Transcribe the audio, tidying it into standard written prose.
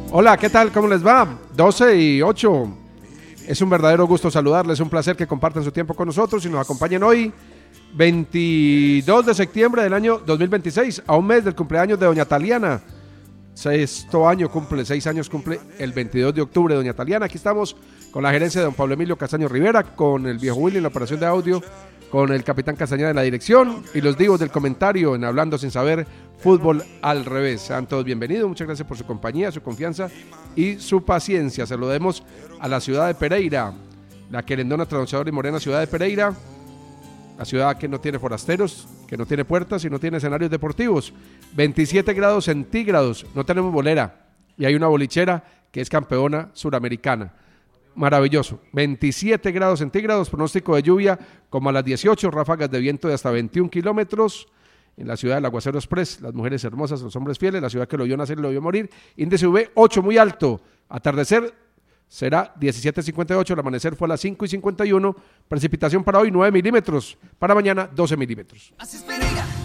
Hola, ¿qué tal? ¿Cómo les va? 12:08. Es un verdadero gusto saludarles, un placer que compartan su tiempo con nosotros y nos acompañen hoy, 22 de septiembre del año 2026, a un mes del cumpleaños de doña Taliana. 6 años cumple el 22 de octubre doña Taliana. Aquí estamos con la gerencia de don Pablo Emilio Castaño Rivera, con el viejo Willy en la operación de audio, con el capitán Castañeda en la dirección y los divos del comentario en Hablando Sin Saber, Fútbol al Revés. Sean todos bienvenidos, muchas gracias por su compañía, su confianza y su paciencia. Saludemos a la ciudad de Pereira, la querendona, trasnochadora y morena ciudad de Pereira, la ciudad que no tiene forasteros, que no tiene puertas y no tiene escenarios deportivos. 27 grados centígrados, no tenemos bolera y hay una bolichera que es campeona suramericana. Maravilloso, 27 grados centígrados, pronóstico de lluvia como a las 18, ráfagas de viento de hasta 21 kilómetros en la ciudad del Aguacero Express, las mujeres hermosas, los hombres fieles, la ciudad que lo vio nacer y lo vio morir, índice UV 8 muy alto, atardecer será 17:58, el amanecer fue a las 5:51, precipitación para hoy 9 milímetros, para mañana 12 milímetros. Así es Pereira.